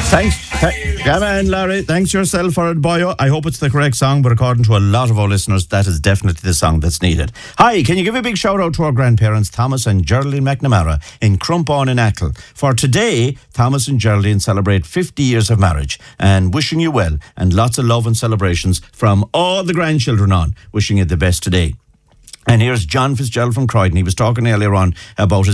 Come on, Larry. Thanks yourself for it, boyo. I hope it's the correct song, but according to a lot of our listeners, that is definitely the song that's needed. Hi, can you give a big shout out to our grandparents, Thomas and Geraldine McNamara in Crumpawn in Achill? For today, Thomas and Geraldine celebrate 50 years of marriage, and wishing you well and lots of love and celebrations from all the grandchildren on. Wishing you the best today. And here's John Fitzgerald from Croydon. He was talking earlier on about his